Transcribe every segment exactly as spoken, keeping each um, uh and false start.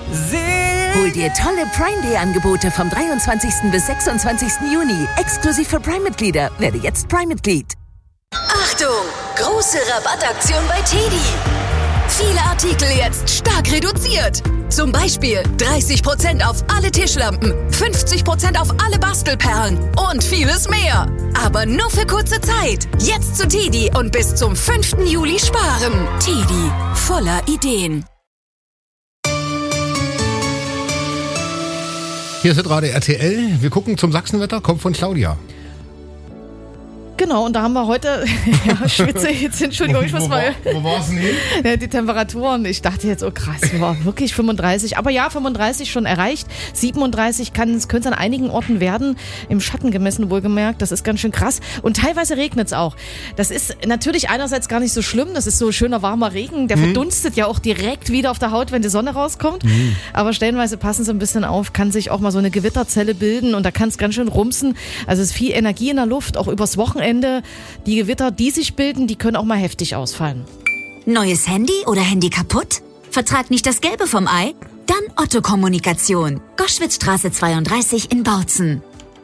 Hol dir tolle Prime Day Angebote vom dreiundzwanzigsten bis sechsundzwanzigsten Juni. Exklusiv für Prime-Mitglieder. Werde jetzt Prime-Mitglied. Achtung! Große Rabattaktion bei Teddy. Viele Artikel jetzt stark reduziert. Zum Beispiel dreißig Prozent auf alle Tischlampen, fünfzig Prozent auf alle Bastelperlen und vieles mehr. Aber nur für kurze Zeit. Jetzt zu Teddy und bis zum fünften Juli sparen. Teddy, voller Ideen. Hier ist gerade R T L. Wir gucken zum Sachsenwetter, kommt von Claudia. Genau, und da haben wir heute, ja, schwitze jetzt, Entschuldigung, ich muss wo, mal. Wo, wo war es denn hin? Ja, die Temperaturen, ich dachte jetzt, oh krass, war wirklich fünfunddreißig, aber ja, fünfunddreißig schon erreicht, siebenunddreißig kann es an einigen Orten werden, im Schatten gemessen wohlgemerkt, das ist ganz schön krass und teilweise regnet es auch. Das ist natürlich einerseits gar nicht so schlimm, das ist so schöner warmer Regen, der mhm. verdunstet ja auch direkt wieder auf der Haut, wenn die Sonne rauskommt, mhm. aber stellenweise passen so ein bisschen auf, kann sich auch mal so eine Gewitterzelle bilden und da kann es ganz schön rumsen, also es ist viel Energie in der Luft, auch übers Wochenende. Die Gewitter, die sich bilden, die können auch mal heftig ausfallen. Neues Handy oder Handy kaputt? Vertrag nicht das Gelbe vom Ei? Dann Otto Kommunikation. Goschwitzstraße zweiunddreißig in Bautzen.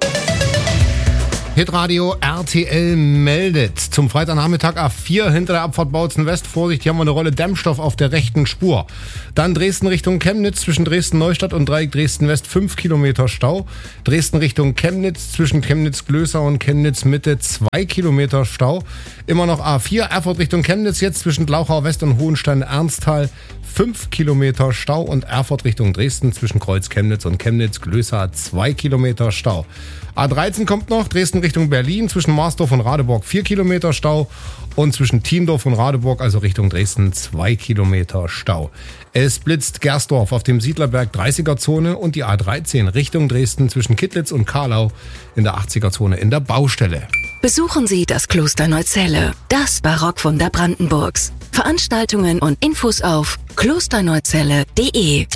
Hitradio R T L meldet. Zum Freitagnachmittag A vier hinter der Abfahrt Bautzen West. Vorsicht, hier haben wir eine Rolle Dämmstoff auf der rechten Spur. Dann Dresden Richtung Chemnitz zwischen Dresden-Neustadt und Dreieck Dresden-West fünf Kilometer Stau. Dresden Richtung Chemnitz zwischen Chemnitz-Glösau und Chemnitz-Mitte zwei Kilometer Stau. Immer noch A vier Erfurt Richtung Chemnitz jetzt zwischen Glauchau West und Hohenstein-Ernsthal fünf Kilometer Stau und Erfurt Richtung Dresden zwischen Kreuz Chemnitz und Chemnitz-Glösau zwei Kilometer Stau. A dreizehn kommt noch, Dresden Richtung Berlin, zwischen Marsdorf und Radeburg vier Kilometer Stau und zwischen Thiendorf und Radeburg, also Richtung Dresden, zwei Kilometer Stau. Es blitzt Gersdorf auf dem Siedlerberg dreißiger Zone und die A dreizehn Richtung Dresden zwischen Kittlitz und Karlau in der achtziger Zone in der Baustelle. Besuchen Sie das Kloster Neuzelle, das Barockwunder Brandenburgs. Veranstaltungen und Infos auf klosterneuzelle punkt de.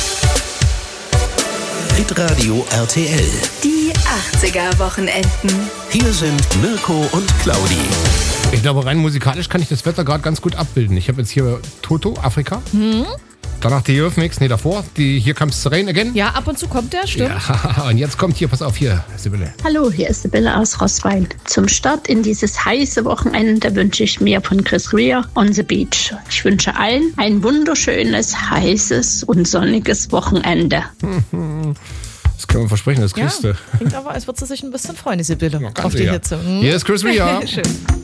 Hitradio R T L. Die achtziger-Wochenenden. Hier sind Mirko und Claudi. Ich glaube, rein musikalisch kann ich das Wetter gerade ganz gut abbilden. Ich habe jetzt hier Toto, Afrika. Hm? Danach die Eurythmics, nee, davor, die Here Comes the Rain Again. Ja, ab und zu kommt der, stimmt. Ja, und jetzt kommt hier, pass auf, hier, Sibylle. Hallo, hier ist Sibylle aus Roßwein. Zum Start in dieses heiße Wochenende wünsche ich mir von Chris Rea On the Beach. Ich wünsche allen ein wunderschönes, heißes und sonniges Wochenende. Das können wir versprechen, das kriegst du. Ja, klingt aber, als würde sie sich ein bisschen freuen, die Sibylle, ja, auf die ja. Hitze. Hm? Hier ist Chris Rea. Schön.